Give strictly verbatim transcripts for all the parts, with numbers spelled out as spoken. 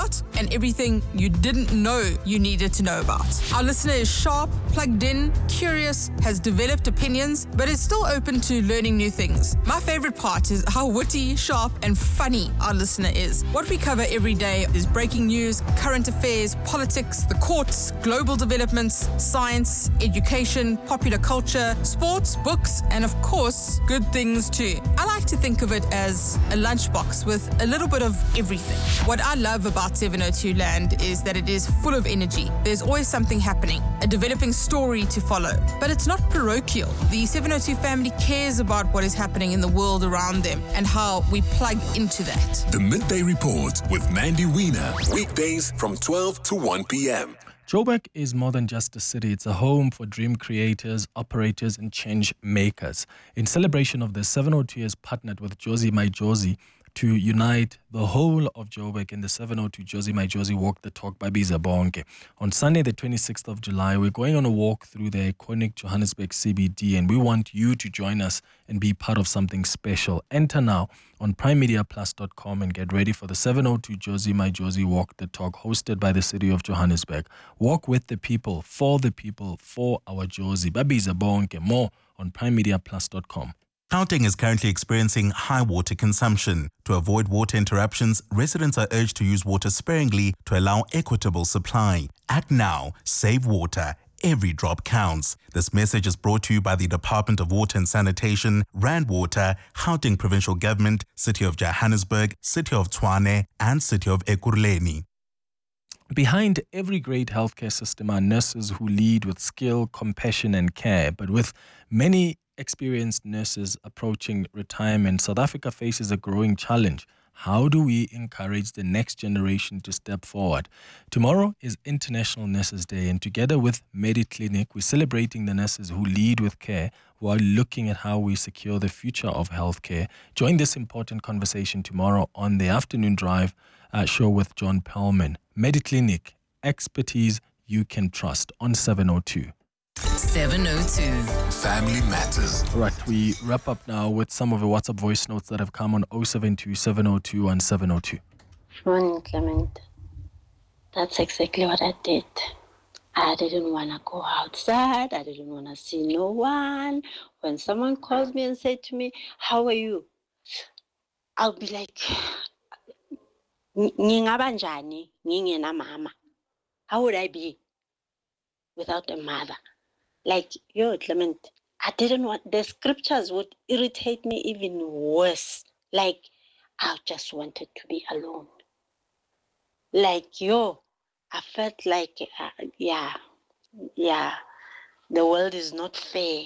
about, and everything you didn't know you needed to know about. Our listener is sharp, plugged in, curious, has developed opinions, but is still open to learning new things. My favorite part is how witty, sharp, and funny our listener is. What we cover every day is breaking news, current affairs, politics, the courts, global developments, science, education, popular culture, sports, books, and of course, good things too. I like to think of it as a lunchbox with a little bit of everything. What I love about seven oh two Land is that it is full of energy. There's always something happening, a developing story to follow. But it's not parochial. The seven oh two family cares about what is happening in the world around them and how we plug into that. The Midday Report with Mandy Wiener, weekdays from twelve to one p.m. Joburg is more than just a city. It's a home for dream creators, operators, and change makers. In celebration of this, seven oh two has partnered with Jozi My Jozi to unite the whole of Joburg in the seven oh two Jozi My Jozi Walk the Talk by Biza Bonke. On Sunday, the twenty-sixth of July, we're going on a walk through the iconic Johannesburg C B D, and we want you to join us and be part of something special. Enter now on prime media plus dot com and get ready for the seven oh two Jozi My Jozi Walk the Talk, hosted by the city of Johannesburg. Walk with the people, for the people, for our Jozi. Babiza Bonke. More on prime media plus dot com. Gauteng is currently experiencing high water consumption. To avoid water interruptions, residents are urged to use water sparingly to allow equitable supply. Act now, save water. Every drop counts. This message is brought to you by the Department of Water and Sanitation, Rand Water, Gauteng Provincial Government, City of Johannesburg, City of Tshwane, and City of Ekurhuleni. Behind every great healthcare system are nurses who lead with skill, compassion, and care. But with many experienced nurses approaching retirement, South Africa faces a growing challenge. How do we encourage the next generation to step forward? Tomorrow is International Nurses Day, and together with MediClinic, we're celebrating the nurses who lead with care while looking at how we secure the future of healthcare. Join this important conversation tomorrow on the Afternoon Drive uh, show with John Pellman. MediClinic, expertise you can trust on seven oh two. seven oh two. Family Matters. All right, we wrap up now with some of the WhatsApp voice notes that have come on oh seven two, seven oh two, and seven oh two. Morning, Clement. That's exactly what I did. I didn't want to go outside. I didn't want to see no one. When someone calls me and said to me, how are you? I'll be like, Ningabanjani, Ningena mama. How would I be without a mother? Like, yo, Clement, I didn't want, the scriptures would irritate me even worse. Like, I just wanted to be alone. Like, yo, I felt like, uh, yeah, yeah, the world is not fair.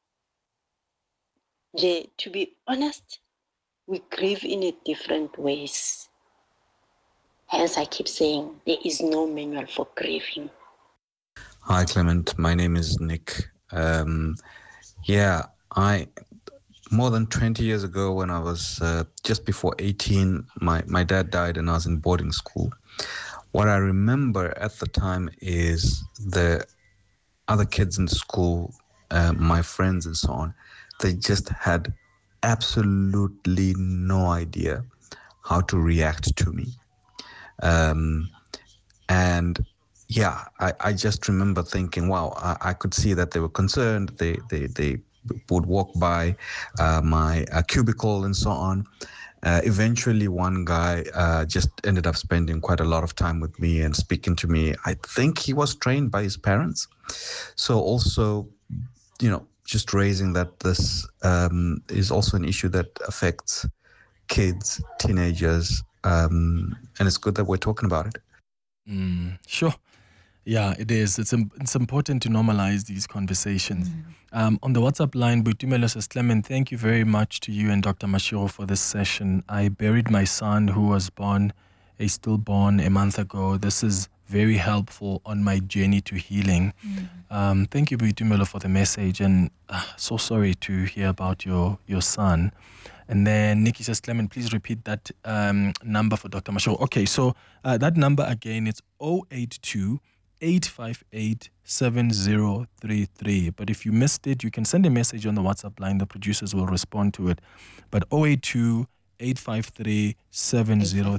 The, to be honest, we grieve in a different ways. Hence, I keep saying there is no manual for grieving. Hi, Clement. My name is Nick. Um, yeah, I more than twenty years ago, when I was uh, just before eighteen, my, my dad died and I was in boarding school. What I remember at the time is the other kids in school, uh, my friends and so on, they just had absolutely no idea how to react to me. Um, and yeah, I, I just remember thinking, wow, I, I could see that they were concerned. They they, they would walk by uh, my uh, cubicle and so on. Uh, eventually, one guy uh, just ended up spending quite a lot of time with me and speaking to me. I think he was trained by his parents. So also, you know, just raising that this um, is also an issue that affects kids, teenagers, um, and it's good that we're talking about it. Mm, sure. Yeah, it is. It's im- it's important to normalize these conversations. Mm. Um, on the WhatsApp line, Butumelo says, Clement, thank you very much to you and Doctor Mashiro for this session. I buried my son who was born, a stillborn, a month ago. This is very helpful on my journey to healing. Mm. Um, thank you, Butumelo, for the message. And uh, so sorry to hear about your, your son. And then Nikki says, Clement, please repeat that um, number for Doctor Mashiro. Okay, so uh, that number again, it's zero eight two, eight five eight, seven zero three three. But if you missed it, you can send a message on the WhatsApp line. The producers will respond to it. But zero eight two, eight five three, seven zero.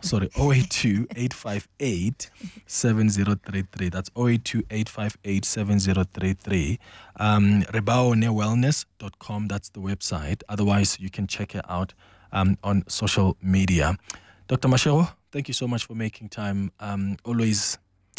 Sorry, zero eight two, eight five eight, seven zero three three. That's zero eight two, eight five eight, seven zero three three. Um, rebaone wellness dot com, that's the website. Otherwise, you can check it out um, on social media. Doctor Mashego, thank you so much for making time. Um, always,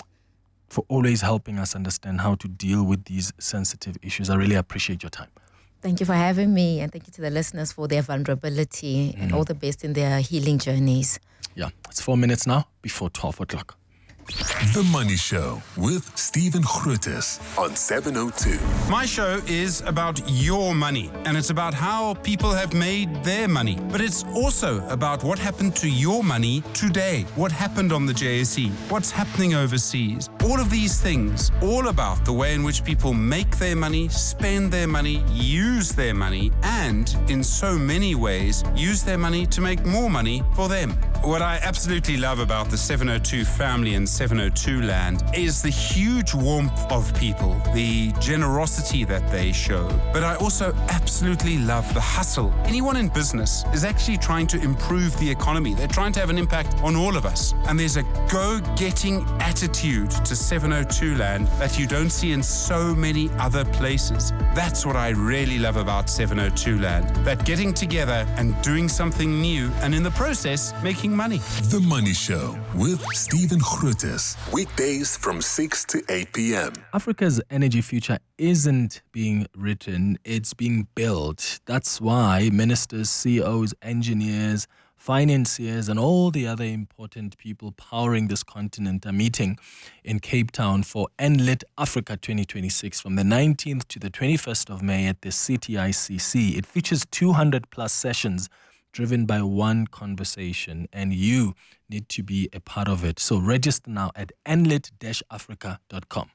for always helping us understand how to deal with these sensitive issues. I really appreciate your time. Thank you for having me, and thank you to the listeners for their vulnerability mm. and all the best in their healing journeys. Yeah, it's four minutes now before twelve o'clock. The Money Show with Stephen Grootes on seven oh two. My show is about your money, and it's about how people have made their money. But it's also about what happened to your money today, what happened on the J S E, what's happening overseas. All of these things, all about the way in which people make their money, spend their money, use their money, and in so many ways, use their money to make more money for them. What I absolutely love about the seven oh two family and seven oh two land is the huge warmth of people, the generosity that they show. But I also absolutely love the hustle. Anyone in business is actually trying to improve the economy. They're trying to have an impact on all of us. And there's a go-getting attitude to seven oh two land that you don't see in so many other places. That's what I really love about seven oh two land. That getting together and doing something new, and in the process, making money. The Money Show with Stephen Grootes. Weekdays from six to eight p.m. Africa's energy future isn't being written, it's being built. That's why ministers, C E Os, engineers, financiers, and all the other important people powering this continent are meeting in Cape Town for Enlit Africa twenty twenty-six from the nineteenth to the twenty-first of May at the C T I C C. It features two hundred plus sessions driven by one conversation, and you need to be a part of it. So register now at enlit dash africa dot com.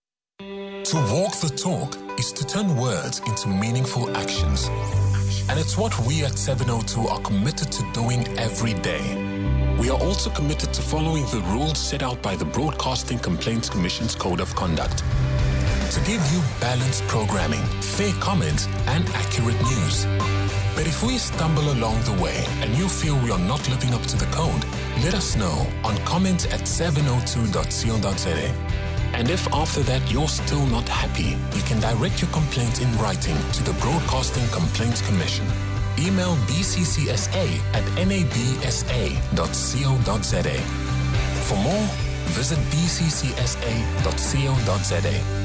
To walk the talk is to turn words into meaningful actions. And it's what we at seven oh two are committed to doing every day. We are also committed to following the rules set out by the Broadcasting Complaints Commission's Code of Conduct to give you balanced programming, fair comments, and accurate news. But if we stumble along the way and you feel we are not living up to the code, let us know on comment at seven oh two dot co dot za. And if after that you're still not happy, you can direct your complaint in writing to the Broadcasting Complaints Commission. Email b c c s a at n a b s a dot co dot za. For more, visit b c c s a dot co dot za.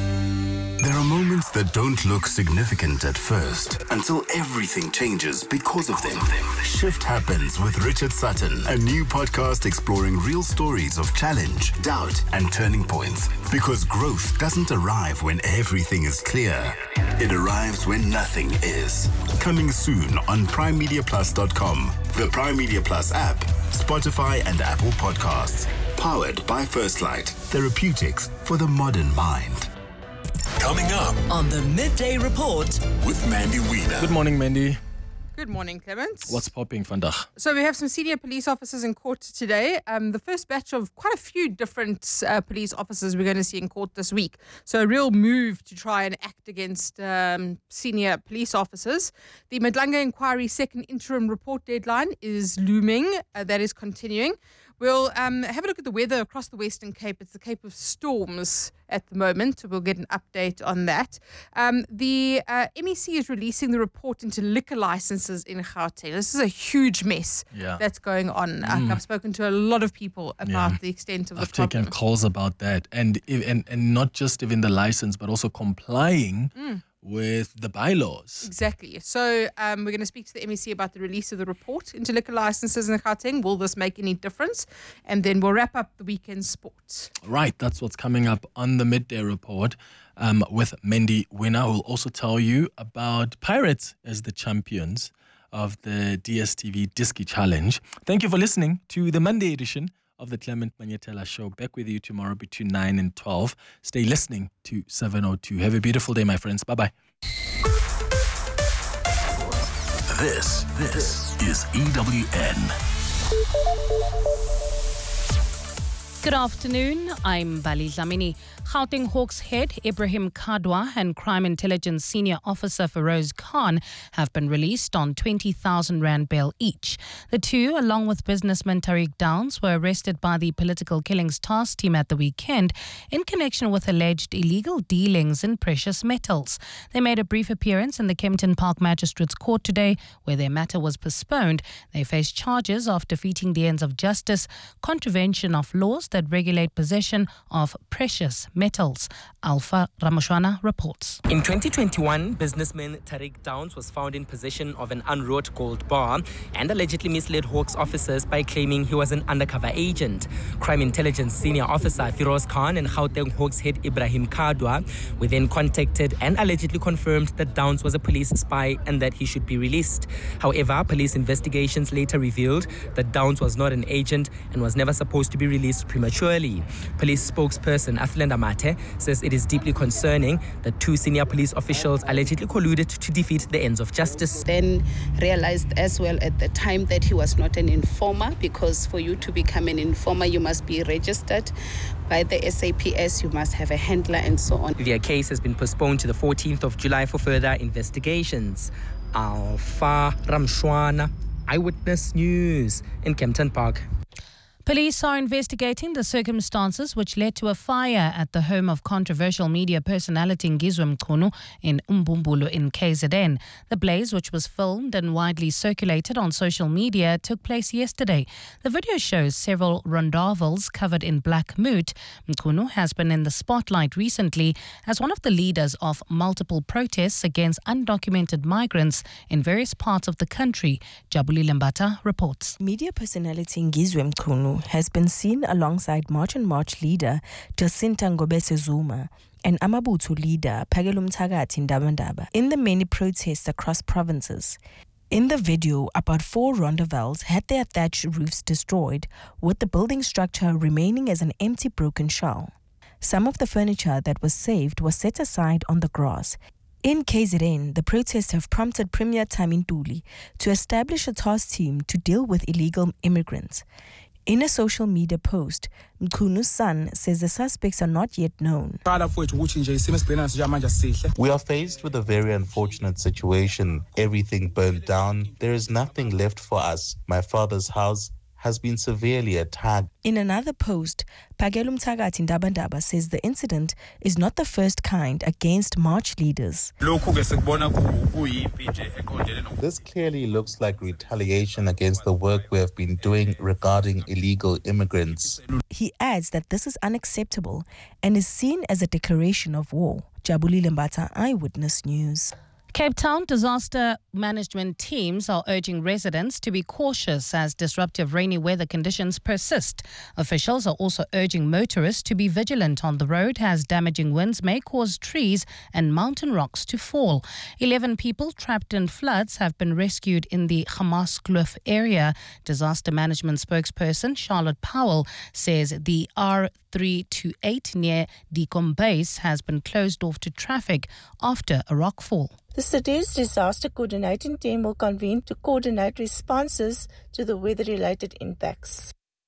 There are moments that don't look significant at first until everything changes because of them. Shift Happens with Richard Sutton, a new podcast exploring real stories of challenge, doubt, and turning points. Because growth doesn't arrive when everything is clear. It arrives when nothing is. Coming soon on prime media plus dot com, the Prime Media Plus app, Spotify, and Apple Podcasts. Powered by First Light, therapeutics for the modern mind. Coming up on the Midday Report with Mandy Wiener. Good morning, Mandy. Good morning, Clements. What's popping vandag? So we have some senior police officers in court today. Um, the first batch of quite a few different uh, police officers we're going to see in court this week. So a real move to try and act against um, senior police officers. The Madlanga Inquiry second interim report deadline is looming. Uh, that is continuing. We'll um, have a look at the weather across the Western Cape. It's the Cape of Storms at the moment. We'll get an update on that. Um, the uh, M E C is releasing the report into liquor licenses in Gauteng. This is a huge mess yeah. that's going on. Mm. I've spoken to a lot of people about yeah. the extent of I've the problem. I've taken calls about that. And, and, and not just even the license, but also complying mm. with the bylaws. Exactly. So um, we're going to speak to the M E C about the release of the report into liquor licenses in Gauteng. Will this make any difference? And then we'll wrap up the weekend sports. Right. That's what's coming up on the Midday Report um, with Mandy Wiener, who will also tell you about Pirates as the champions of the D S T V Diski Challenge. Thank you for listening to the Monday edition of the Clement Manyetela Show. Back with you tomorrow between nine and twelve. Stay listening to seven oh two. Have a beautiful day, my friends. Bye-bye. This, this is E W N. Good afternoon, I'm Bali Dlamini. Gauteng Hawks head Ibrahim Kadwa and Crime Intelligence Senior Officer Feroz Khan have been released on twenty thousand rand bail each. The two, along with businessman Tariq Downs, were arrested by the Political Killings Task Team at the weekend in connection with alleged illegal dealings in precious metals. They made a brief appearance in the Kempton Park Magistrates Court today, where their matter was postponed. They face charges of defeating the ends of justice, contravention of laws that regulate possession of precious metals. Alpha Ramoshwana reports. In twenty twenty-one, businessman Tariq Downs was found in possession of an unwrought gold bar and allegedly misled Hawks officers by claiming he was an undercover agent. Crime Intelligence Senior Officer Feroz Khan and Gauteng Hawks head Ibrahim Kadwa were then contacted and allegedly confirmed that Downs was a police spy and that he should be released. However, police investigations later revealed that Downs was not an agent and was never supposed to be released prematurely. Police spokesperson Athlenda Mate says it is deeply concerning that two senior police officials allegedly colluded to defeat the ends of justice. Then realized as well at the time that he was not an informer, because for you to become an informer you must be registered by the S A P S, you must have a handler and so on. Their case has been postponed to the fourteenth of July for further investigations. Alpha Ramshwana, Eyewitness News in Kempton Park. Police are investigating the circumstances which led to a fire at the home of controversial media personality Ngizwe Mchunu in Umbumbulu in K Z N. The blaze, which was filmed and widely circulated on social media, took place yesterday. The video shows several rondavels covered in black moot. Mchunu has been in the spotlight recently as one of the leaders of multiple protests against undocumented migrants in various parts of the country. Jabuli Lembata reports. Media personality Ngizwe Mchunu has been seen alongside March and March leader Jacinta Ngobese Zuma and Amabutho leader Phakela Mthakathi Ndabandaba in the many protests across provinces. In the video, about four rondavels had their thatch roofs destroyed, with the building structure remaining as an empty broken shell. Some of the furniture that was saved was set aside on the grass. In K Z N, the protests have prompted Premier Thami Ntuli to establish a task team to deal with illegal immigrants. In a social media post, Mchunu's son says the suspects are not yet known. We are faced with a very unfortunate situation. Everything burned down. There is nothing left for us. My father's house has been severely attacked. In another post, Phakela Mthakathi Ndabandaba says the incident is not the first kind against March leaders. This clearly looks like retaliation against the work we have been doing regarding illegal immigrants. He adds that this is unacceptable and is seen as a declaration of war. Jabuli Lembata, Eyewitness News. Cape Town disaster management teams are urging residents to be cautious as disruptive rainy weather conditions persist. Officials are also urging motorists to be vigilant on the road as damaging winds may cause trees and mountain rocks to fall. Eleven people trapped in floods have been rescued in the Hamas Kloof area. Disaster management spokesperson Charlotte Powell says the R three twenty-eight near Deacon Base has been closed off to traffic after a rockfall. The city's disaster coordinating team will convene to coordinate responses to the weather-related impacts.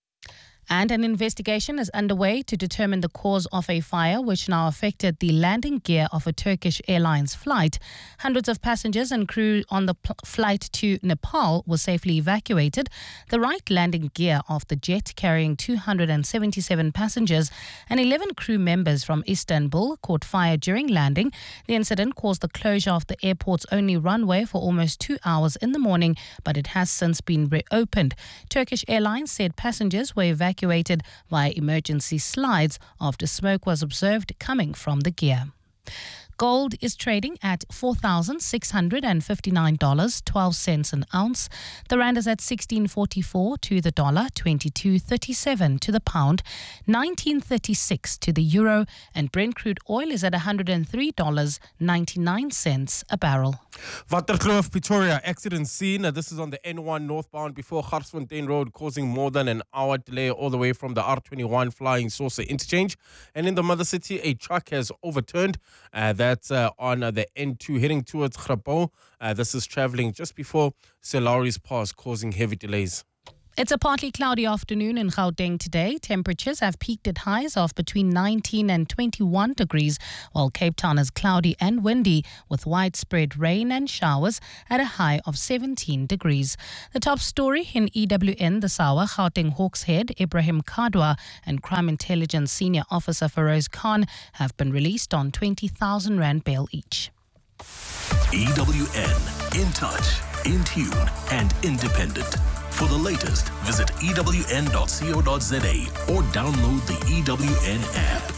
And an investigation is underway to determine the cause of a fire which now affected the landing gear of a Turkish Airlines flight. Hundreds of passengers and crew on the pl- flight to Nepal were safely evacuated. The right landing gear of the jet carrying two hundred seventy-seven passengers and eleven crew members from Istanbul caught fire during landing. The incident caused the closure of the airport's only runway for almost two hours in the morning, but it has since been reopened. Turkish Airlines said passengers were evacuated evacuated via emergency slides after smoke was observed coming from the gear. Gold is trading at four thousand six hundred fifty-nine dollars and twelve cents an ounce. The rand is at sixteen forty-four to the dollar, twenty-two thirty-seven to the pound, nineteen thirty-six to the euro, and Brent crude oil is at one hundred three dollars and ninety-nine cents a barrel. Waterkloof, Pretoria, accident scene. This is on the N one northbound before Garsfontein Road, causing more than an hour delay all the way from the R twenty-one Flying Saucer interchange. And in the mother city, a truck has overturned. Uh, that's uh, on uh, the N two heading towards Grabouw. Uh, this is traveling just before Selaris Pass, causing heavy delays. It's a partly cloudy afternoon in Gauteng today. Temperatures have peaked at highs of between nineteen and twenty-one degrees, while Cape Town is cloudy and windy with widespread rain and showers at a high of seventeen degrees. The top story in E W N this hour, Gauteng Hawks head Ibrahim Kadwa and Crime Intelligence Senior Officer Feroz Khan have been released on twenty thousand rand bail each. E W N, in touch, in tune and independent. For the latest, visit E W N dot co dot za or download the E W N app.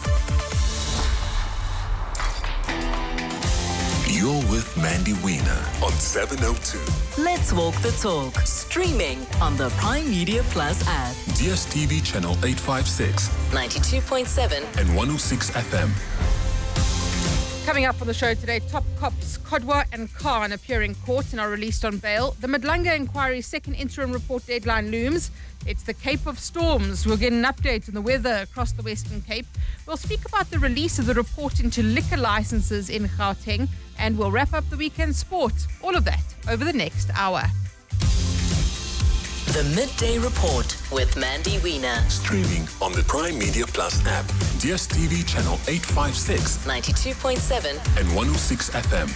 You're with Mandy Wiener on seven oh two. Let's walk the talk. Streaming on the Prime Media Plus app. D S T V channel eight fifty-six, ninety-two point seven and one oh six F M. Coming up on the show today, top cops Kadwa and Khan appear in court and are released on bail. The Madlanga inquiry's second interim report deadline looms. It's the Cape of Storms. We'll get an update on the weather across the Western Cape. We'll speak about the release of the report into liquor licenses in Gauteng, and we'll wrap up the weekend sport. All of that over the next hour. The Midday Report with Mandy Wiener. Streaming on the Prime Media Plus app, D S T V channel eight fifty-six, ninety-two point seven and one oh six F M.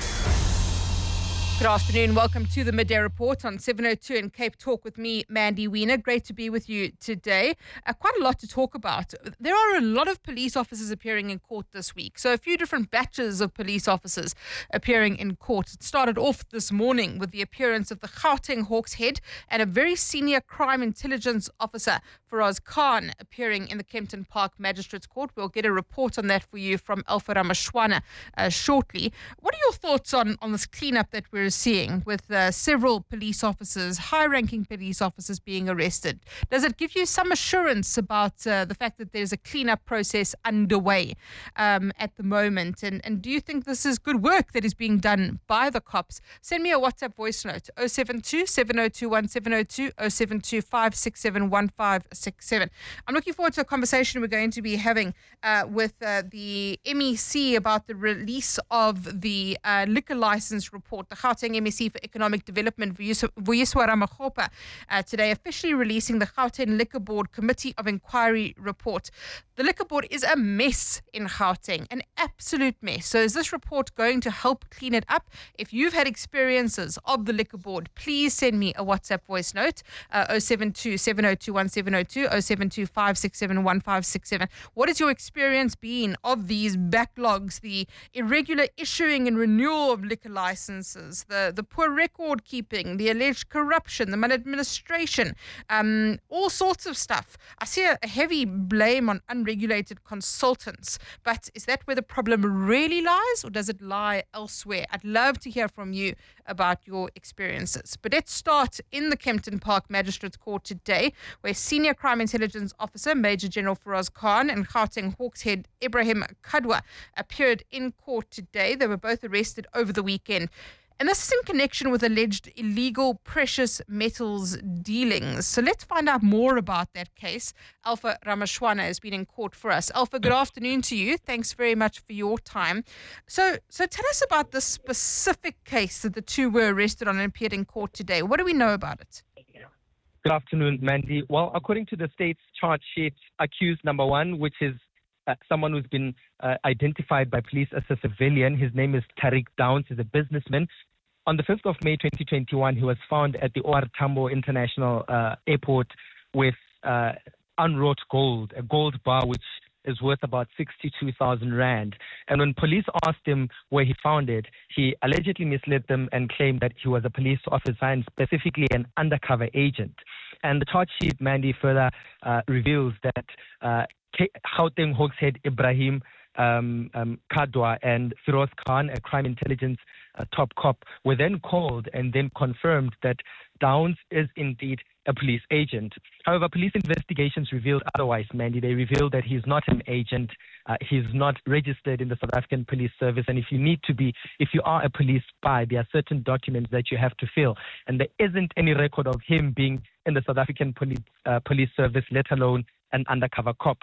Good afternoon. Welcome to the Midday Report on seven oh two and Cape Talk with me, Mandy Wiener. Great to be with you today. Uh, quite a lot to talk about. There are a lot of police officers appearing in court this week. So a few different batches of police officers appearing in court. It started off this morning with the appearance of the Gauteng Hawks head and a very senior crime intelligence officer, Feroz Khan, appearing in the Kempton Park Magistrates Court. We'll get a report on that for you from Alpha Ramashwana uh, shortly. What are your thoughts on, on this cleanup that we're seeing with uh, several police officers, high-ranking police officers being arrested? Does it give you some assurance about uh, the fact that there's a cleanup process underway um, at the moment? And, and do you think this is good work that is being done by the cops? Send me a WhatsApp voice note, oh seven two, seven oh two, one seven oh two, oh seven two, five six seven, one five six seven. I'm looking forward to a conversation we're going to be having uh, with uh, the M E C about the release of the uh, liquor license report. The Gauteng M E C for Economic Development, Vuyiswa Ramakgopa, uh, today officially releasing the Gauteng Liquor Board Committee of Inquiry report. The Liquor Board is a mess in Gauteng, an absolute mess. So is this report going to help clean it up? If you've had experiences of the Liquor Board, please send me a WhatsApp voice note, uh, oh seven two, seven oh two, one seven oh two, oh seven two, five six seven, one five six seven. What has your experience been of these backlogs, the irregular issuing and renewal of liquor licenses, the, the poor record keeping, the alleged corruption, the maladministration, um, all sorts of stuff? I see a, a heavy blame on unregulated consultants, but is that where the problem really lies, or does it lie elsewhere? I'd love to hear from you about your experiences. But let's start in the Kempton Park Magistrates Court today, where Senior Crime Intelligence Officer Major General Feroz Khan and Gauteng Hawks head Ibrahim Kadwa appeared in court today. They were both arrested over the weekend. And this is in connection with alleged illegal precious metals dealings. So let's find out more about that case. Alpha Ramashwana has been in court for us. Alpha, good afternoon to you. Thanks very much for your time. So, so tell us about the specific case that the two were arrested on and appeared in court today. What do we know about it? Good afternoon, Mandy. Well, according to the state's charge sheet, accused number one, which is uh, someone who's been uh, identified by police as a civilian. His name is Tariq Downs. He's a businessman. On the fifth of May twenty twenty-one, he was found at the O R Tambo International uh, Airport with uh, unwrought gold, a gold bar which is worth about sixty-two thousand rand. And when police asked him where he found it, he allegedly misled them and claimed that he was a police officer and specifically an undercover agent. And the charge sheet, Mandy, further uh, reveals that uh, Gauteng Hawks head Ibrahim um, um, Kadwa and Feroz Khan, a crime intelligence uh, top cop, were then called and then confirmed that Downs is indeed a police agent. However, police investigations revealed otherwise, Mandy. They revealed that he's not an agent. Uh, he's not registered in the South African Police Service. And if you need to be, if you are a police spy, there are certain documents that you have to fill. And there isn't any record of him being in the South African Police, uh, police Service, let alone an undercover cop.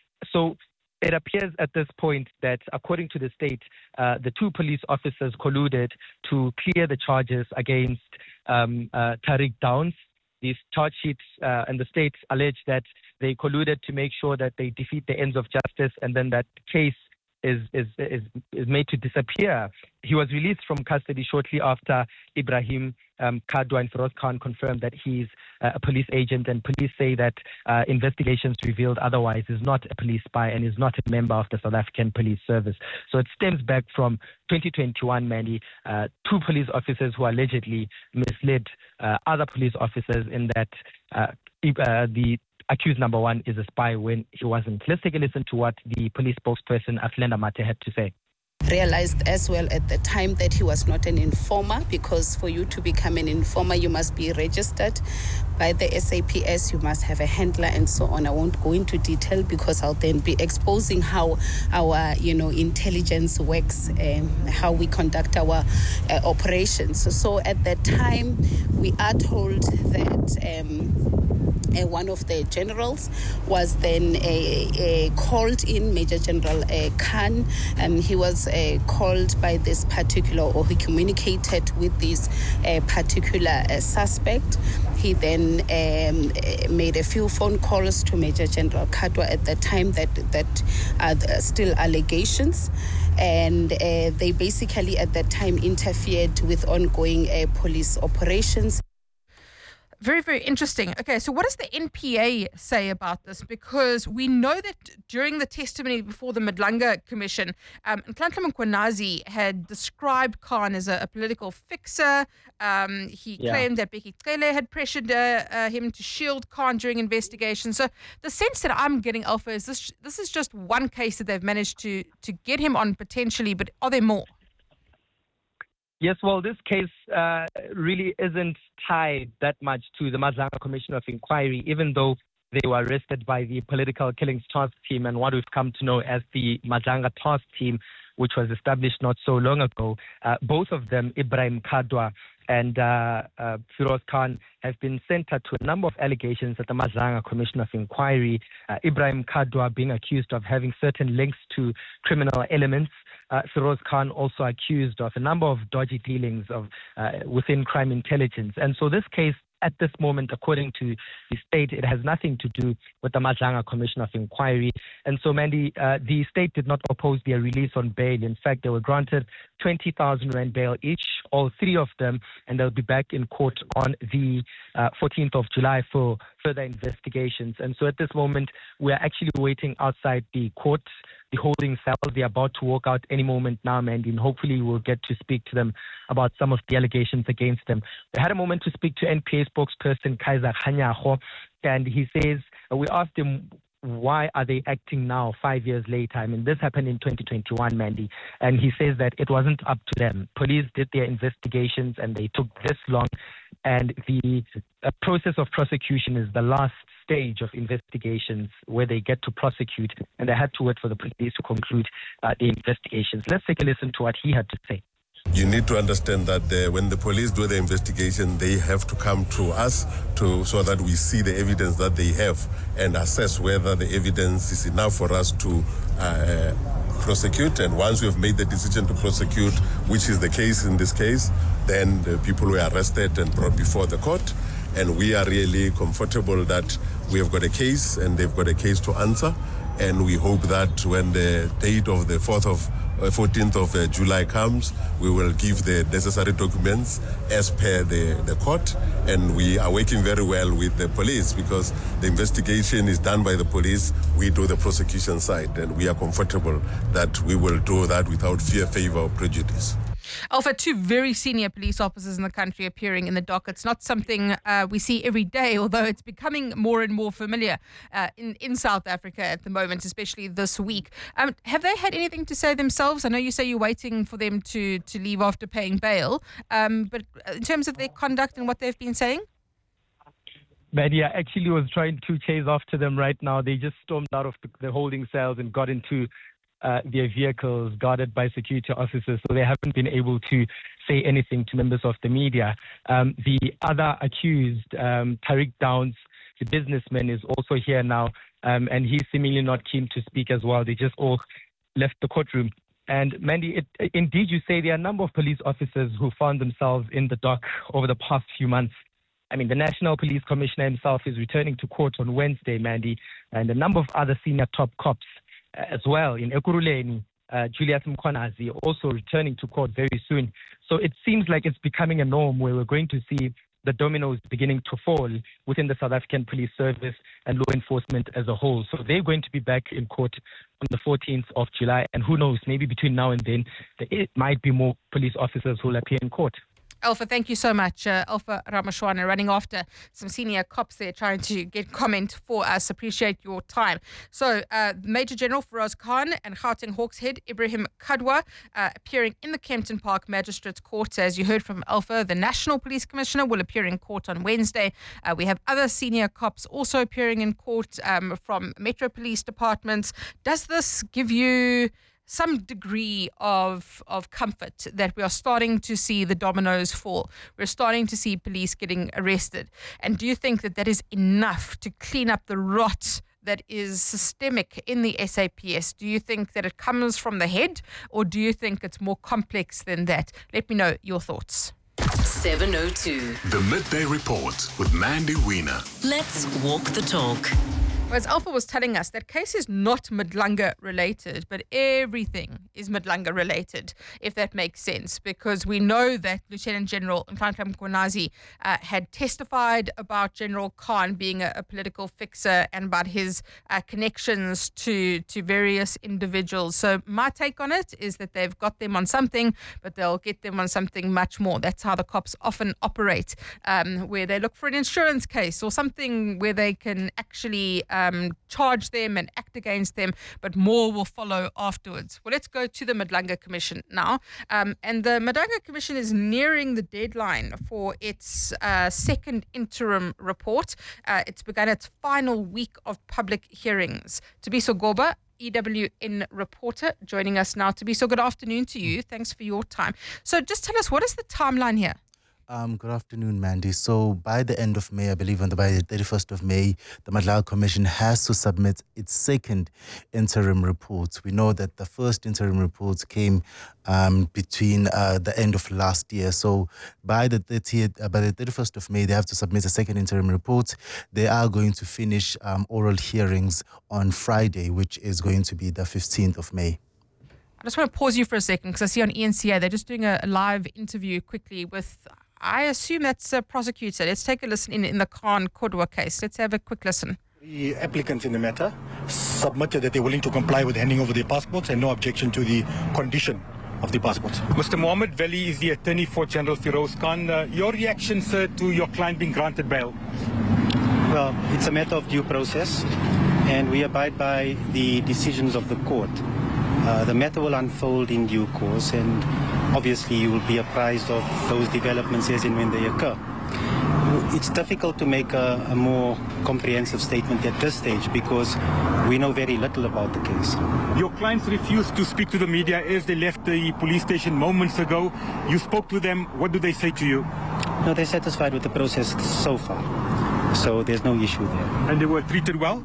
So it appears at this point that, according to the state, uh, the two police officers colluded to clear the charges against um, uh, Tariq Downs, these charge sheets uh, and the state allege that they colluded to make sure that they defeat the ends of justice, and then that case is is is, is made to disappear. He was released from custody shortly after Ibrahim um, Kadwa and Feroz Khan confirmed that he's uh, a police agent, and police say that uh, investigations revealed otherwise is not a police spy and is not a member of the South African Police Service. So it stems back from twenty twenty-one, Mandy, uh, two police officers who allegedly misled uh, other police officers in that uh, uh, the accused number one is a spy when he wasn't. Let's take a listen to what the police spokesperson Atlenda Mate had to say. Realized as well at the time that he was not an informer, because for you to become an informer you must be registered by the S A P S, you must have a handler and so on. I won't go into detail because I'll then be exposing how our you know intelligence works and how we conduct our uh, operations. So, so at that time we are told that um, Uh, one of the generals was then uh, uh, called in, Major General uh, Khan. Um, he was uh, called by this particular, or he communicated with this uh, particular uh, suspect. He then um, made a few phone calls to Major General Kadwa at the time that that are still allegations. And uh, they basically at that time interfered with ongoing uh, police operations. Very, very interesting. Okay, so what does the N P A say about this? Because we know that during the testimony before the Madlanga Commission, um, Nhlanhla Mkhwanazi had described Khan as a, a political fixer. Um, he Yeah. claimed that Bheki Cele had pressured uh, uh, him to shield Khan during investigations. So the sense that I'm getting, Alpha, is this this is just one case that they've managed to to get him on potentially, but are there more? Yes, well, this case uh, really isn't tied that much to the Madlanga Commission of Inquiry, even though they were arrested by the Political Killings Task Team and what we've come to know as the Madlanga Task Team, which was established not so long ago. Uh, both of them, Ibrahim Kadwa and uh, uh, Feroz Khan, have been centered to a number of allegations at the Madlanga Commission of Inquiry. Uh, Ibrahim Kadwa being accused of having certain links to criminal elements. Uh, Feroz Khan also accused of a number of dodgy dealings of uh, within crime intelligence. And so this case, at this moment, according to the state, it has nothing to do with the Madlanga Commission of Inquiry. And so, Mandy, uh, the state did not oppose their release on bail. In fact, they were granted twenty thousand rand bail each, all three of them, and they'll be back in court on the uh, fourteenth of July for further investigations. And so at this moment, we're actually waiting outside the court, the holding cell. They're about to walk out any moment now, Mandy, and hopefully we'll get to speak to them about some of the allegations against them. We had a moment to speak to N P A spokesperson Kaiser Khanyago, and he says, uh, we asked him, why are they acting now, five years later? I mean, this happened in twenty twenty-one, Mandy. And he says that it wasn't up to them. Police did their investigations and they took this long. And the uh, process of prosecution is the last stage of investigations where they get to prosecute. And they had to wait for the police to conclude uh, the investigations. Let's take a listen to what he had to say. You need to understand that uh, when the police do the investigation, they have to come to us to so that we see the evidence that they have and assess whether the evidence is enough for us to uh, prosecute. And once we have made the decision to prosecute, which is the case in this case, then the people were arrested and brought before the court. And we are really comfortable that we have got a case and they've got a case to answer. And we hope that when the date of the fourth of uh, fourteenth of uh, July comes, we will give the necessary documents as per the, the court. And we are working very well with the police because the investigation is done by the police. We do the prosecution side, and we are comfortable that we will do that without fear, favor, or prejudice. Alpha, two very senior police officers in the country appearing in the dock. It's not something uh, we see every day, although it's becoming more and more familiar uh, in, in South Africa at the moment, especially this week. Um, have they had anything to say themselves? I know you say you're waiting for them to, to leave after paying bail, um, but in terms of their conduct and what they've been saying? Media actually was trying to chase after them right now. They just stormed out of the, the holding cells and got into Uh, their vehicles guarded by security officers, so they haven't been able to say anything to members of the media. Um, the other accused, um, Tariq Downs, the businessman, is also here now, um, and he's seemingly not keen to speak as well. They just all left the courtroom. And Mandy, it, indeed, you say there are a number of police officers who found themselves in the dock over the past few months. I mean, the National Police Commissioner himself is returning to court on Wednesday, Mandy, and a number of other senior top cops uh, as well in Ekurhuleni. Uh, Julius Mkhwanazi also returning to court very soon. So it seems like it's becoming a norm where we're going to see the dominoes beginning to fall within the South African Police Service and law enforcement as a whole. So they're going to be back in court on the fourteenth of July. And who knows, maybe between now and then, there might be more police officers who will appear in court. Alpha, thank you so much. Uh, Alpha Ramashwana running after some senior cops there trying to get comment for us. Appreciate your time. So, uh, Major General Feroz Khan and Gauteng Hawks head Ibrahim Kadwa uh, appearing in the Kempton Park Magistrates Court. As you heard from Alpha, the National Police Commissioner will appear in court on Wednesday. Uh, we have other senior cops also appearing in court um, from Metro Police Departments. Does this give you some degree of of comfort that we are starting to see the dominoes fall? We're starting to see police getting arrested. And do you think that that is enough to clean up the rot that is systemic in the S A P S? Do you think that it comes from the head, or do you think it's more complex than that? Let me know your thoughts. seven oh two. The Midday Report with Mandy Wiener. Let's walk the talk. Well, as Alpha was telling us, that case is not Madlanga related, but everything is Madlanga related, if that makes sense, because we know that Lieutenant General Nhlanhla Mkhwanazi uh, had testified about General Khan being a, a political fixer and about his uh, connections to, to various individuals. So my take on it is that they've got them on something, but they'll get them on something much more. That's how the cops often operate, um, where they look for an insurance case or something where they can actually Um, charge them and act against them, but more will follow afterwards. Well, let's go to the Madlanga Commission now. Um, and the Madlanga Commission is nearing the deadline for its uh, second interim report. Uh, it's begun its final week of public hearings. Tabiso Goba, E W N reporter, joining us now. Tabiso, good afternoon to you. Thanks for your time. So just tell us, what is the timeline here? Um, good afternoon, Mandy. So by the end of May, I believe on the by the thirty-first of May, the Madlanga Commission has to submit its second interim report. We know that the first interim report came um, between uh, the end of last year. So by the thirtieth, uh, by the thirty-first of May, they have to submit a second interim report. They are going to finish um, oral hearings on Friday, which is going to be the fifteenth of May. I just want to pause you for a second because I see on E N C A they're just doing a live interview quickly with, I assume that's a prosecutor. Let's take a listen in, in the Khan Kodwa case. Let's have a quick listen. The applicants in the matter submitted that they're willing to comply with handing over their passports and no objection to the condition of the passports. Mister Mohammed Veli is the attorney for General Feroz Khan. Uh, your reaction, sir, to your client being granted bail? Well, it's a matter of due process, and we abide by the decisions of the court. Uh, the matter will unfold in due course, and obviously you will be apprised of those developments as and when they occur. It's difficult to make a, a more comprehensive statement at this stage because we know very little about the case. Your clients refused to speak to the media as they left the police station moments ago. You spoke to them. What do they say to you? No, they're satisfied with the process so far, so there's no issue there. And they were treated well?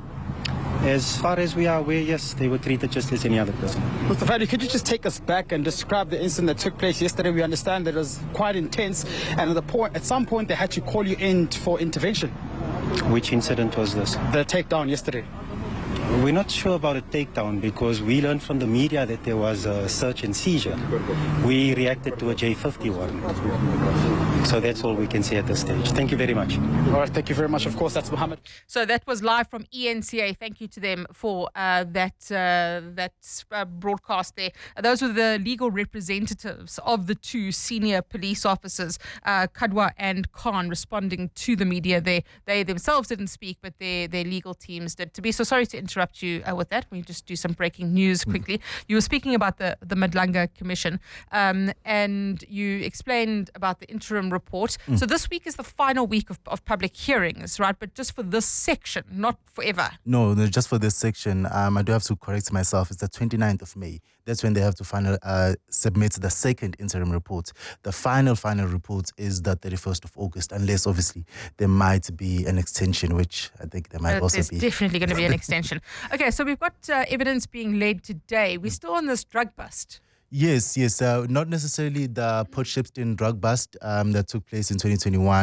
As far as we are aware, yes, they were treated just as any other person. Mister Fadi, could you just take us back and describe the incident that took place yesterday? We understand that it was quite intense, and at, the point, at some point they had to call you in for intervention. Which incident was this? The takedown yesterday. We're not sure about a takedown because we learned from the media that there was a search and seizure. We reacted to a J fifty warrant. So that's all we can say at this stage. Thank you very much. All right, thank you very much. Of course, that's Mohammed. So that was live from E N C A. Thank you to them for uh, that uh, that uh, broadcast there. Uh, those were the legal representatives of the two senior police officers, uh, Kadwa and Khan, responding to the media there. They themselves didn't speak, but their, their legal teams did. To be so sorry to interrupt you uh, with that. We just do some breaking news quickly. Mm. You were speaking about the, the Madlanga Commission, um, and you explained about the interim report. Mm. So this week is the final week of, of public hearings, right? But just for this section, not forever. No, no, just for this section. Um, I do have to correct myself. It's the twenty-ninth of May. That's when they have to final uh, submit the second interim report. The final, final report is the thirty-first of August, unless obviously there might be an extension, which I think there might uh, also there's be. There's definitely going to be an extension. Okay, so we've got uh, evidence being led today. We're still on this drug bust. Yes, yes. Uh, not necessarily the Port Shepstone drug bust um, that took place in twenty twenty-one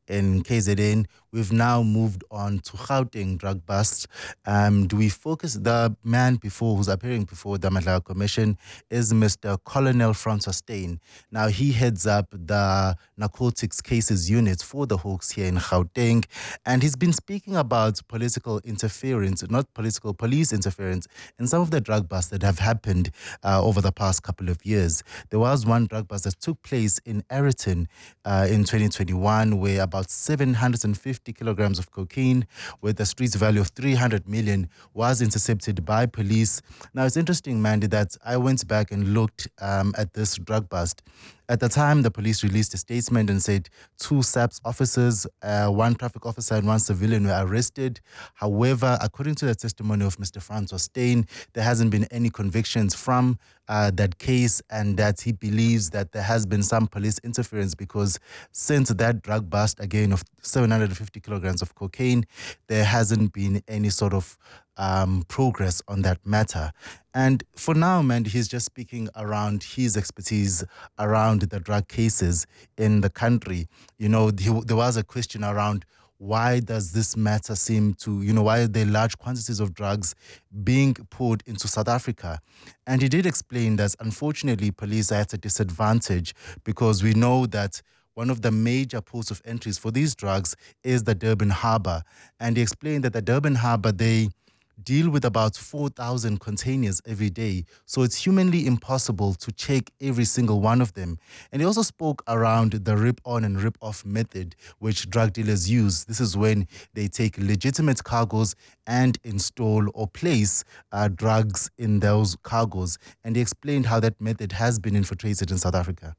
in K Z N. We've now moved on to Gauteng drug bust. Um, do we focus? The man before who's appearing before the Madlaga Commission is Mister Colonel Francois Steyn. Now, he heads up the narcotics cases unit for the Hawks here in Gauteng, and he's been speaking about political interference, not political police interference, in some of the drug busts that have happened uh, over the past couple of years. There was one drug bust that took place in Ayrton uh, in twenty twenty-one, where about seven hundred fifty kilograms of cocaine with a street value of three hundred million was intercepted by police. Now, it's interesting, Mandy, that I went back and looked um, at this drug bust. At the time, the police released a statement and said two S A P S officers, uh, one traffic officer and one civilian were arrested. However, according to the testimony of Mister Francois Steyn, there hasn't been any convictions from uh, that case, and that he believes that there has been some police interference because since that drug bust, again, of seven hundred fifty kilograms of cocaine, there hasn't been any sort of um, progress on that matter. And for now, man, he's just speaking around his expertise around the drug cases in the country. You know, he, there was a question around why does this matter seem to, you know, why are there large quantities of drugs being poured into South Africa? And he did explain that, unfortunately, police are at a disadvantage because we know that one of the major ports of entries for these drugs is the Durban Harbour. And he explained that the Durban Harbour, they deal with about four thousand containers every day. So it's humanly impossible to check every single one of them. And he also spoke around the rip-on and rip-off method which drug dealers use. This is when they take legitimate cargoes and install or place uh, drugs in those cargoes. And he explained how that method has been infiltrated in South Africa.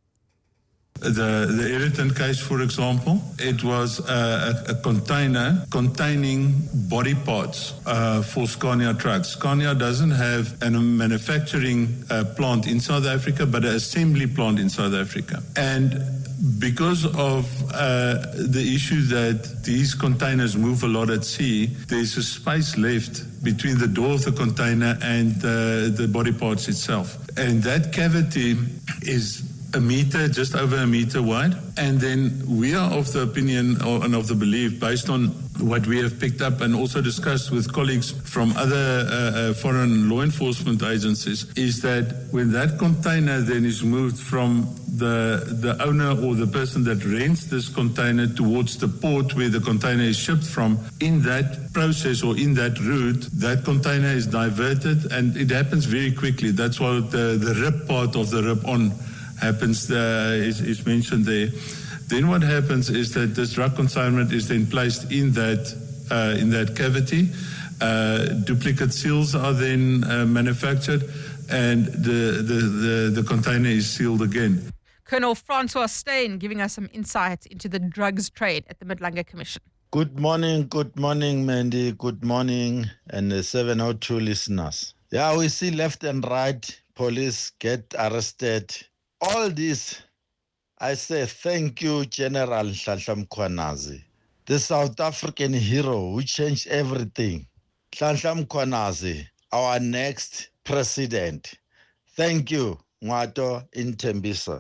The, the Ayrton case, for example, it was a, a, a container containing body parts uh, for Scania trucks. Scania doesn't have a manufacturing uh, plant in South Africa, but an assembly plant in South Africa. And because of uh, the issue that these containers move a lot at sea, there's a space left between the door of the container and uh, the body parts itself. And that cavity is a meter, just over a meter wide. And then we are of the opinion or, and of the belief, based on what we have picked up and also discussed with colleagues from other uh, uh, foreign law enforcement agencies, is that when that container then is moved from the, the owner or the person that rents this container towards the port where the container is shipped from, in that process or in that route, that container is diverted and it happens very quickly. That's why the, the rip part of the rip-on happens, uh, is, is mentioned there. Then what happens is that this drug consignment is then placed in that uh, in that cavity. Uh, duplicate seals are then uh, manufactured, and the, the, the, the container is sealed again. Colonel Francois Steyn giving us some insight into the drugs trade at the Madlaga Commission. Good morning, good morning, Mandy. Good morning, and the seven oh two listeners. Yeah, we see left and right police get arrested. All this, I say thank you, General Nhlanhla Mkhwanazi, the South African hero who changed everything. Nhlanhla Mkhwanazi, our next president. Thank you, Ngwato in Tembisa.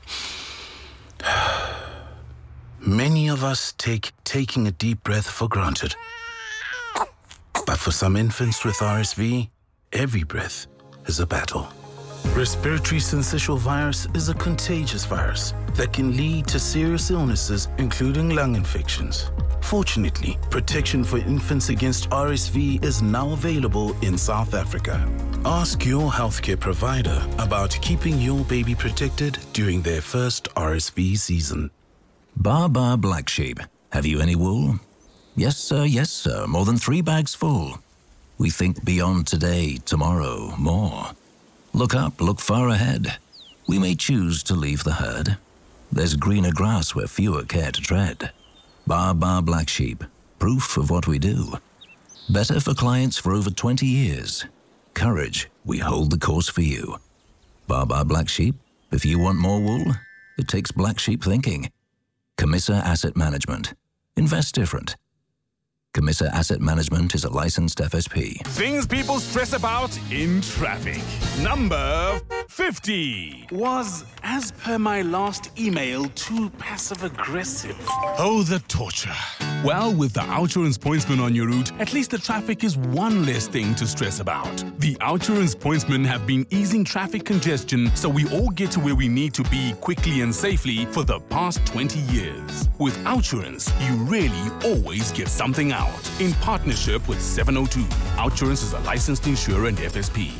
Many of us take taking a deep breath for granted. But for some infants with R S V, every breath is a battle. Respiratory syncytial virus is a contagious virus that can lead to serious illnesses, including lung infections. Fortunately, protection for infants against R S V is now available in South Africa. Ask your healthcare provider about keeping your baby protected during their first R S V season. Bar Bar Black Sheep. Have you any wool? Yes, sir, yes, sir. More than three bags full. We think beyond today, tomorrow, more. Look up, look far ahead. We may choose to leave the herd. There's greener grass where fewer care to tread. Bar Bar Black Sheep, proof of what we do. Better for clients for over twenty years. Courage, we hold the course for you. Bar Bar Black Sheep, if you want more wool, it takes black sheep thinking. Camissa Asset Management. Invest different. Camissa Asset Management is a licensed F S P. Things people stress about in traffic. Number fifty was, as per my last email, too passive-aggressive. Oh, the torture. Well, with the Outsurance Pointsman on your route, at least the traffic is one less thing to stress about. The Outsurance Pointsmen have been easing traffic congestion so we all get to where we need to be quickly and safely for the past twenty years. With Outsurance, you really always get something out. In partnership with seven oh two, Outsurance is a licensed insurer and F S P.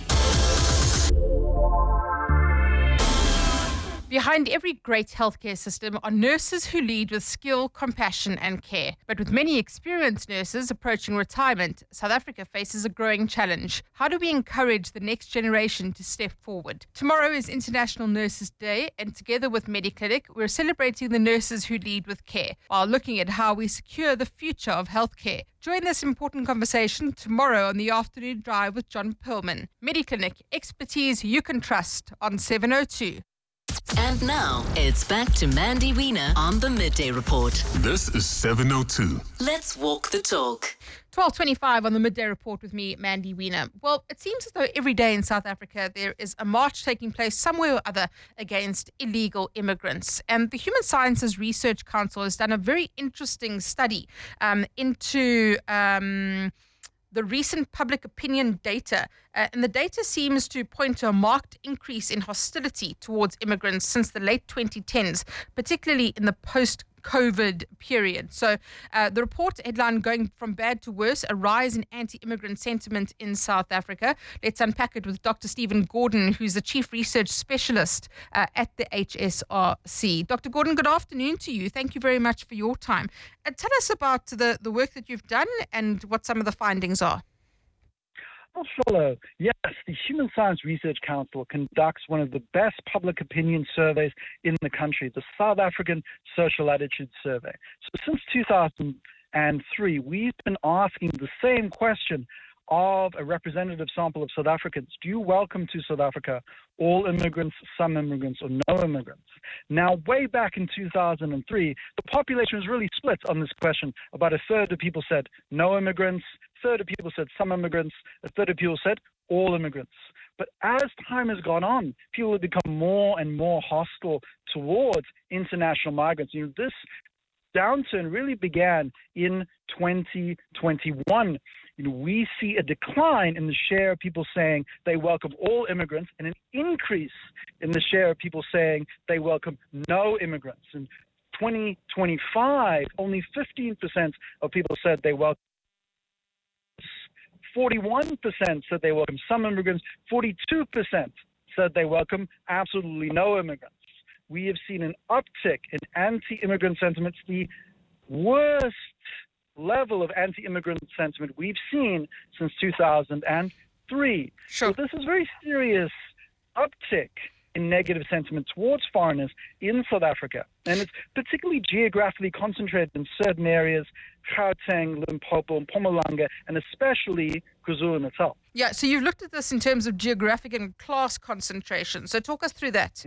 Behind every great healthcare system are nurses who lead with skill, compassion and care. But with many experienced nurses approaching retirement, South Africa faces a growing challenge. How do we encourage the next generation to step forward? Tomorrow is International Nurses Day, and together with Mediclinic, we're celebrating the nurses who lead with care while looking at how we secure the future of healthcare. Join this important conversation tomorrow on the Afternoon Drive with John Perlman. Mediclinic, expertise you can trust on seven oh two. And now, it's back to Mandy Wiener on the Midday Report. This is seven oh two. Let's walk the talk. twelve twenty-five on the Midday Report with me, Mandy Wiener. Well, it seems as though every day in South Africa there is a march taking place somewhere or other against illegal immigrants. And the Human Sciences Research Council has done a very interesting study um, into... Um, the recent public opinion data. Uh, and the data seems to point to a marked increase in hostility towards immigrants since the late twenty tens, particularly in the post-COVID period. So uh, the report headline, going from bad to worse, a rise in anti-immigrant sentiment in South Africa. Let's unpack it with Doctor Stephen Gordon, who's the Chief Research Specialist uh, at the H S R C. Doctor Gordon, good afternoon to you. Thank you very much for your time. Uh, tell us about the, the work that you've done and what some of the findings are. Well, Follow. Yes, the Human Science Research Council conducts one of the best public opinion surveys in the country, the South African Social Attitude Survey. So since two thousand three, we've been asking the same question of a representative sample of South Africans. Do you welcome to South Africa all immigrants, some immigrants, or no immigrants? Now, way back in two thousand three, the population was really split on this question. About a third of people said no immigrants, a third of people said some immigrants, a third of people said all immigrants. But as time has gone on, people have become more and more hostile towards international migrants. You know, this downturn really began in twenty twenty-one. You know, we see a decline in the share of people saying they welcome all immigrants and an increase in the share of people saying they welcome no immigrants. In twenty twenty-five, only fifteen percent of people said they welcome. forty-one percent said they welcome some immigrants. forty-two percent said they welcome absolutely no immigrants. We have seen an uptick in anti-immigrant sentiments, the worst level of anti-immigrant sentiment we've seen since two thousand three. Sure. So this is a very serious uptick in negative sentiment towards foreigners in South Africa. And it's particularly geographically concentrated in certain areas, Gauteng, Limpopo, and Mpumalanga, and especially KwaZulu-Natal. Yeah, so you've looked at this in terms of geographic and class concentration. So talk us through that.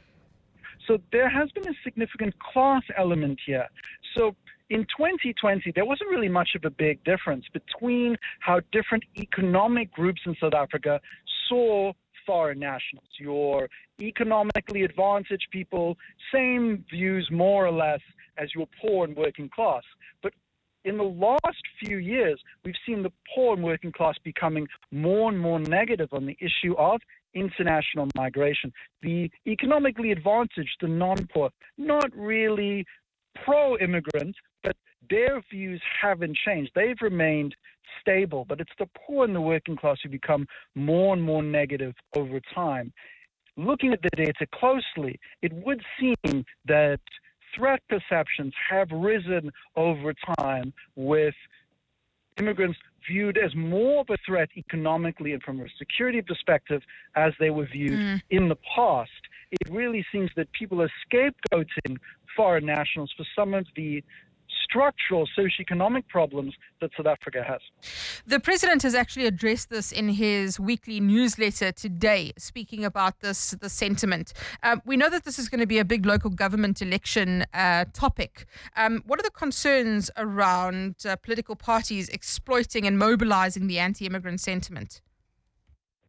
So there has been a significant class element here. So in twenty twenty, there wasn't really much of a big difference between how different economic groups in South Africa saw foreign nationals. Your economically advantaged people, same views more or less as your poor and working class. But in the last few years, we've seen the poor and working class becoming more and more negative on the issue of international migration. The economically advantaged, the non-poor, not really pro-immigrant, but their views haven't changed. They've remained stable, but it's the poor and the working class who become more and more negative over time. Looking at the data closely, it would seem that threat perceptions have risen over time, with immigrants viewed as more of a threat economically and from a security perspective as they were viewed mm. in the past. It really seems that people are scapegoating foreign nationals for some of the structural socioeconomic problems that South Africa has. The president has actually addressed this in his weekly newsletter today, speaking about this, the sentiment. Um, we know that this is going to be a big local government election uh, topic. Um, what are the concerns around uh, political parties exploiting and mobilizing the anti-immigrant sentiment?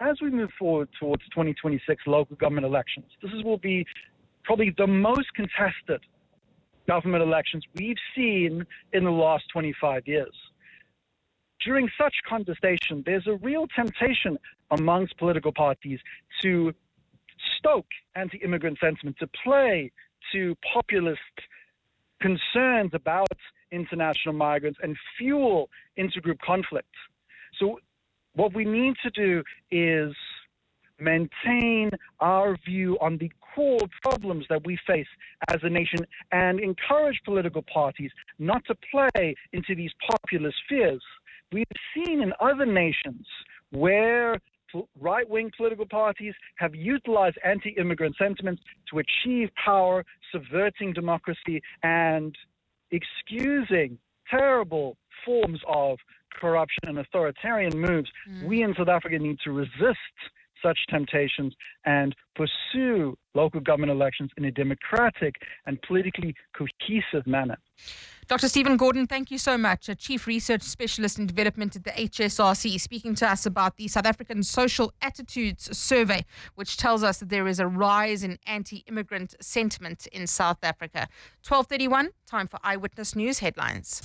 as we move forward towards twenty twenty-six local government elections, this is, will be probably the most contested government elections we've seen in the last twenty-five years. During such contestation, there's a real temptation amongst political parties to stoke anti-immigrant sentiment, to play to populist concerns about international migrants and fuel intergroup conflict. So what we need to do is maintain our view on the core problems that we face as a nation and encourage political parties not to play into these populist fears. We've seen in other nations where right-wing political parties have utilized anti-immigrant sentiments to achieve power, subverting democracy, and excusing terrible forms of corruption and authoritarian moves. Mm. We in South Africa need to resist such temptations and pursue local government elections in a democratic and politically cohesive manner. Doctor Stephen Gordon, thank you so much. A Chief Research Specialist in Development at the H S R C, speaking to us about the South African Social Attitudes Survey, which tells us that there is a rise in anti-immigrant sentiment in South Africa. twelve thirty-one, time for Eyewitness News headlines.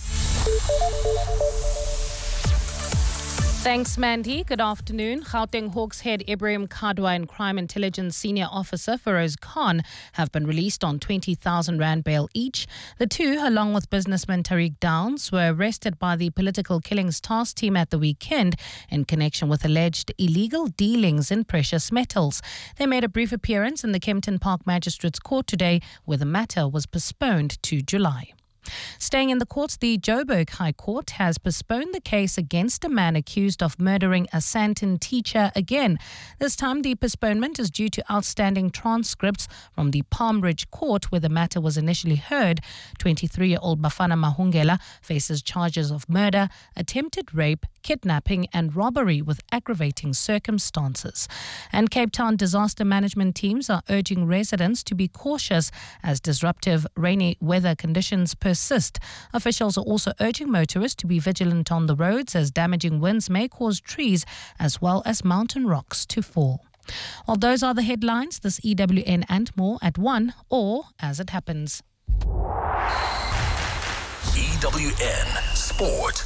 Thanks, Mandy. Good afternoon. Gauteng Hawks head Ibrahim Kadwa and Crime Intelligence Senior Officer Feroz Khan have been released on twenty thousand rand bail each. The two, along with businessman Tariq Downs, were arrested by the Political Killings Task Team at the weekend in connection with alleged illegal dealings in precious metals. They made a brief appearance in the Kempton Park Magistrates Court today, where the matter was postponed to July. Staying in the courts, the Joburg High Court has postponed the case against a man accused of murdering a Sandton teacher again. This time, the postponement is due to outstanding transcripts from the Palm Ridge Court, where the matter was initially heard. twenty-three-year-old Bafana Mahungela faces charges of murder, attempted rape, kidnapping and robbery with aggravating circumstances. And Cape Town disaster management teams are urging residents to be cautious as disruptive rainy weather conditions persist. Officials are also urging motorists to be vigilant on the roads as damaging winds may cause trees as well as mountain rocks to fall. Well, those are the headlines. This E W N and more at one or as it happens. E W N Sport.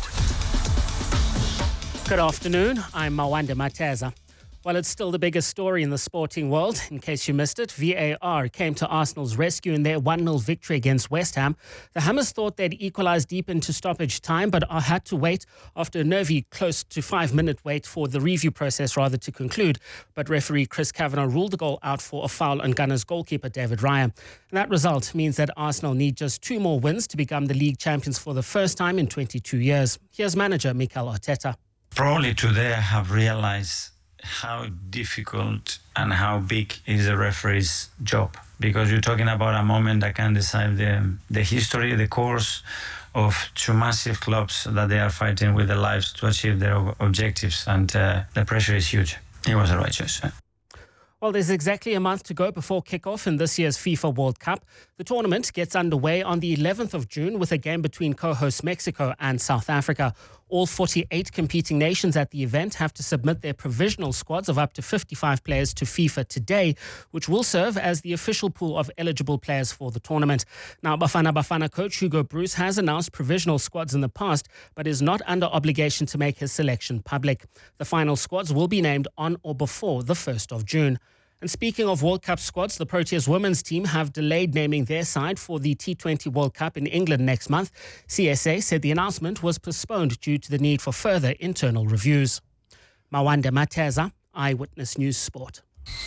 Good afternoon, I'm Mawanda Mateza. Well, it's still the biggest story in the sporting world. In case you missed it, V A R came to Arsenal's rescue in their one nil victory against West Ham. The Hammers thought they'd equalised deep into stoppage time, but had to wait after a nervy close to five-minute wait for the review process rather to conclude. But referee Chris Kavanagh ruled the goal out for a foul on Gunners goalkeeper David Raya. And that result means that Arsenal need just two more wins to become the league champions for the first time in twenty-two years. Here's manager Mikel Arteta. Probably today I have realized how difficult and how big is a referee's job, because you're talking about a moment that can decide the, the history, the course of two massive clubs that they are fighting with their lives to achieve their objectives, and uh, the pressure is huge. It was the right choice. Yeah. Well, there's exactly a month to go before kickoff in this year's FIFA World Cup. The tournament gets underway on the eleventh of June with a game between co-hosts Mexico and South Africa. All forty-eight competing nations at the event have to submit their provisional squads of up to fifty-five players to FIFA today, which will serve as the official pool of eligible players for the tournament. Now, Bafana Bafana coach Hugo Bruce has announced provisional squads in the past, but is not under obligation to make his selection public. The final squads will be named on or before the first of June. And speaking of World Cup squads, the Proteas women's team have delayed naming their side for the T twenty World Cup in England next month. C S A said the announcement was postponed due to the need for further internal reviews. Mawanda Mateza, Eyewitness News Sport.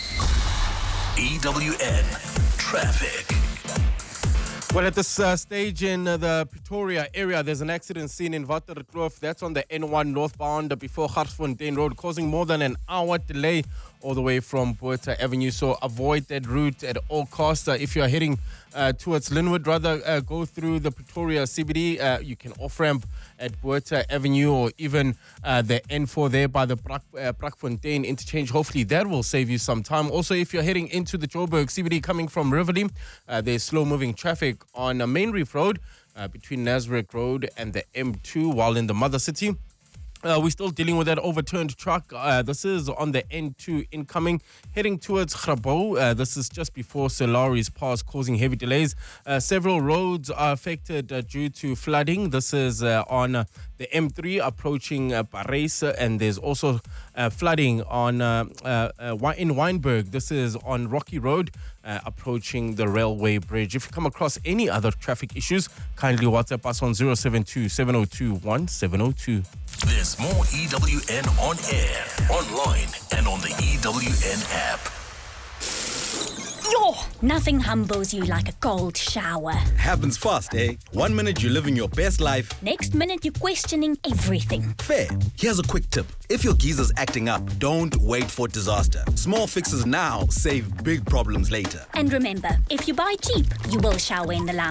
E W N Traffic. Well, at this uh, stage in uh, the Pretoria area, there's an accident scene in Waterkloof. That's on the N one northbound before Garsfontein Road, causing more than an hour delay all the way from Botha Avenue. So avoid that route at all costs. Uh, if you're heading uh, towards Linwood, rather uh, go through the Pretoria C B D. Uh, you can off-ramp at Botha Avenue or even uh, the N four there by the Brak, uh, Brakfontein interchange. Hopefully that will save you some time. Also, if you're heading into the Joburg C B D coming from Rivoli, uh, there's slow-moving traffic on uh, Main Reef Road uh, between Nasrec Road and the M two, while in the Mother City. Uh, we're still dealing with that overturned truck. Uh, this is on the N two incoming, heading towards Grabo. Uh, this is just before Solari's Pass, causing heavy delays. Uh, several roads are affected uh, due to flooding. This is uh, on uh, the M three approaching uh, Parys, and there's also uh, flooding on uh, uh, uh, in Weinberg. This is on Rocky Road, uh, approaching the railway bridge. If you come across any other traffic issues, kindly WhatsApp us on zero seven two, seven zero two, one seven zero two. There's more E W N on air, online, and on the E W N app. Yo, nothing humbles you like a cold shower. Happens fast, eh? One minute you're living your best life. Next minute you're questioning everything. Fair. Here's a quick tip. If your geezer's acting up, don't wait for disaster. Small fixes now save big problems later. And remember, if you buy cheap, you will shower in the lounge.